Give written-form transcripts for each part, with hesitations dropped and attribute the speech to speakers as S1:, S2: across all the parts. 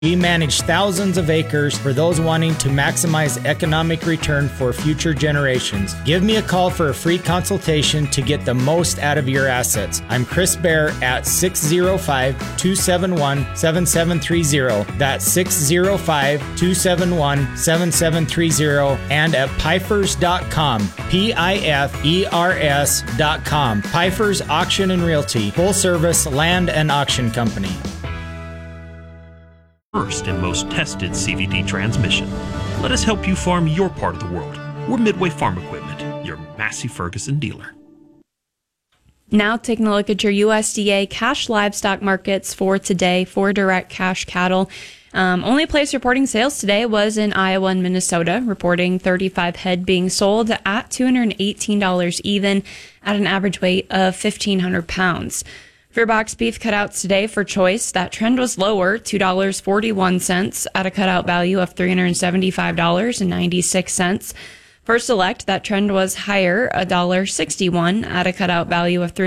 S1: We manage thousands of acres for those wanting to maximize economic return for future generations. Give me a call for a free consultation to get the most out of your assets. I'm Chris Bear at 605-271-7730. That's 605-271-7730 and at Pifers.com. Pifers.com. Pifers Auction and Realty, full service land and auction company.
S2: First and most tested CVT transmission. Let us help you farm your part of the world. We're Midway Farm Equipment, your Massey Ferguson dealer.
S3: Now taking a look at your USDA cash livestock markets for today for direct cash cattle. Only place reporting sales today was in Iowa and Minnesota, reporting 35 head being sold at $218 even at an average weight of 1,500 pounds. For box beef cutouts today for choice, that trend was lower, $2.41 at a cutout value of $375.96. For select, that trend was higher, $1.61 at a cutout value of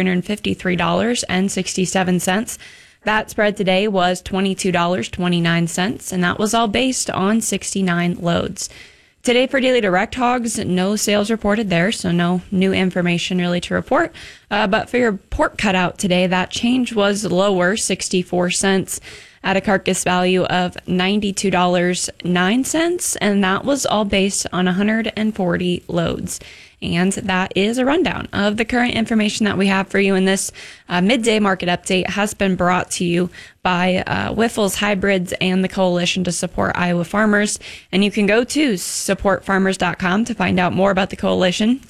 S3: $353.67. That spread today was $22.29, and that was all based on 69 loads. Today for daily direct hogs, no sales reported there, so no new information really to report. But for your pork cutout today, that change was lower, 64 cents at a carcass value of $92.09, and that was all based on 140 loads. And that is a rundown of the current information that we have for you in this midday market update. Has been brought to you by Wyffels Hybrids and the Coalition to Support Iowa Farmers. And you can go to supportfarmers.com to find out more about the Coalition.